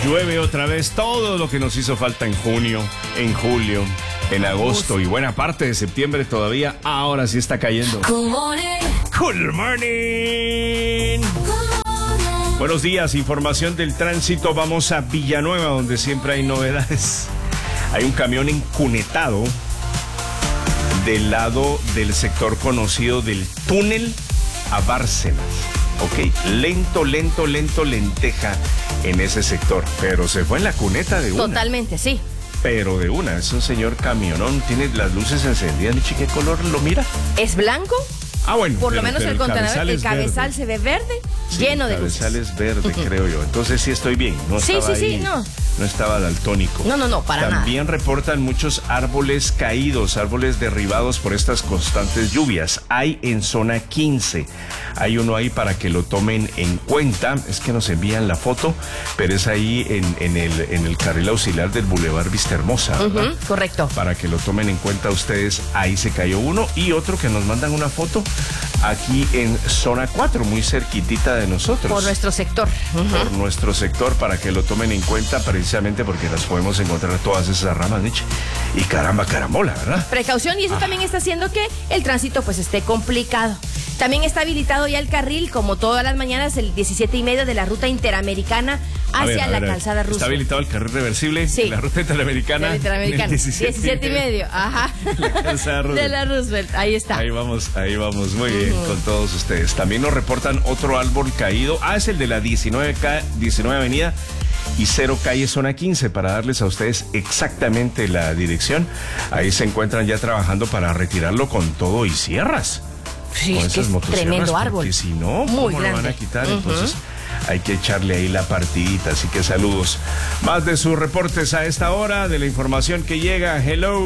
Llueve otra vez todo lo que nos hizo falta en junio, en julio, en agosto y buena parte de septiembre todavía. Ahora sí está cayendo. Good morning. Buenos días, información del tránsito. Vamos a Villanueva, donde siempre hay novedades. Hay un camión encunetado del lado del sector conocido del túnel a Bárcenas. Ok, lento, lenteja en ese sector, pero se fue en la cuneta de una. Totalmente, sí. Pero de una, es un señor camionón, tiene las luces encendidas. Michi, ¿qué color lo mira? ¿Es blanco? Ah, bueno. Por lo menos el contenedor, el cabezal verde. se ve verde, Sí, lleno de luces. El cabezal es verde, creo yo. Entonces sí estoy bien. No Sí, estaba sí, ahí, no. No estaba daltónico. No, para nada. También reportan muchos árboles caídos, árboles derribados por estas constantes lluvias. Hay en zona 15. Hay uno ahí para que lo tomen en cuenta. Es que nos envían la foto, pero es ahí en el carril auxiliar del Boulevard Vistahermosa, ¿verdad? Correcto. Para que lo tomen en cuenta ustedes, ahí se cayó uno. Y otro que nos mandan una foto aquí en zona 4, muy cerquitita de nosotros. Por nuestro sector. Por nuestro sector, para que lo tomen en cuenta, precisamente porque las podemos encontrar todas esas ramas, Nietzsche. Y carambola, ¿verdad? Precaución, y eso también está haciendo que el tránsito pues esté complicado. También está habilitado ya el carril, como todas las mañanas, el 17:30 de la ruta interamericá hacia la calzada Roosevelt. ¿Está habilitado el carril reversible? Sí. La ruta interamericana. 17:30. Ajá. La calzada Roosevelt. De la Roosevelt, ahí está. Ahí vamos, muy bien con todos ustedes. También nos reportan otro árbol caído. Es el de la 19 avenida y 0 calle zona 15, para darles a ustedes exactamente la dirección. Ahí se encuentran ya trabajando para retirarlo con todo y sierras. Sí, Con es que esas es motosierras, tremendo árbol. porque si no, muy ¿cómo grande. lo van a quitar? Entonces hay que echarle ahí la partidita, así que saludos. Más de sus reportes a esta hora, de la información que llega. Hello.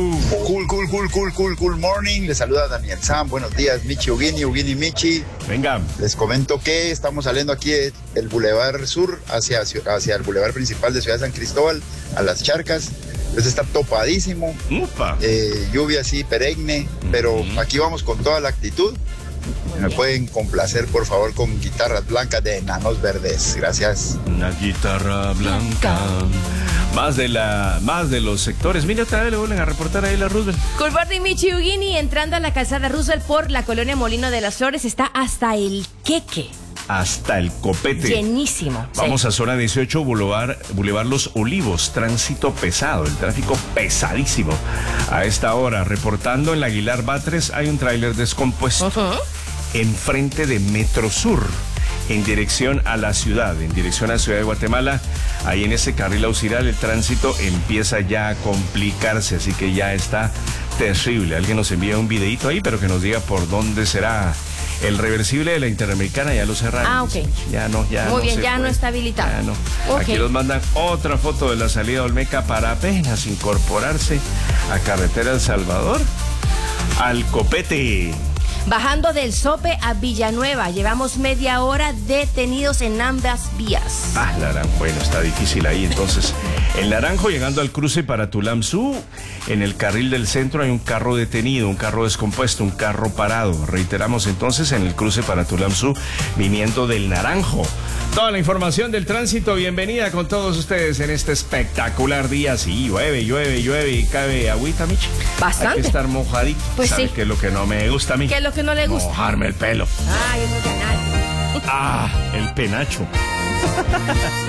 Cool morning. Les saluda Daniel Sam. Buenos días, Michi Ugini Michi. Venga. Les comento que estamos saliendo aquí del Boulevard Sur hacia el Boulevard principal de Ciudad de San Cristóbal, a Las Charcas. Pues está topadísimo. Upa. Lluvia así perenne, pero aquí vamos con toda la actitud. Me pueden complacer, por favor, con Guitarras Blancas de Enanos Verdes. Gracias. Una guitarra blanca. Más de los sectores. Mira, otra vez le vuelven a reportar ahí la Roosevelt. Good morning, Michi Ugini, entrando a la calzada Roosevelt por la colonia Molino de las Flores, está hasta el queque. Hasta el copete. Llenísimo. Vamos sí. a zona 18, Boulevard Los Olivos, tránsito pesado, el tráfico pesadísimo. A esta hora, reportando en la Aguilar Batres, hay un tráiler descompuesto enfrente de Metro Sur, en dirección a la ciudad de Guatemala. Ahí en ese carril auxiliar el tránsito empieza ya a complicarse, así que ya está terrible. Alguien nos envía un videito ahí, pero que nos diga por dónde será. El reversible de la Interamericana ya lo cerraron. Ah, ok. Ya no. Muy bien, ya puede. no está habilitado. Ya no. Okay. Aquí nos mandan otra foto de la salida de Olmeca para apenas incorporarse a Carretera El Salvador al copete. Bajando del Sope a Villanueva, llevamos media hora detenidos en ambas vías. Naranjo, bueno, está difícil ahí. Entonces, en Naranjo, llegando al cruce para Tulamzú, en el carril del centro hay un carro detenido, un carro descompuesto, un carro parado. Reiteramos entonces, en el cruce para Tulamzú, viniendo del Naranjo. Toda la información del tránsito, bienvenida con todos ustedes en este espectacular día. Sí, llueve y cabe agüita, Michi. Bastante. Hay que estar mojadito. Pues ¿Sabe sí. qué es lo que no me gusta a mí? ¿Qué es lo que no le gusta? Mojarme el pelo. Ay, es muy canal. El penacho.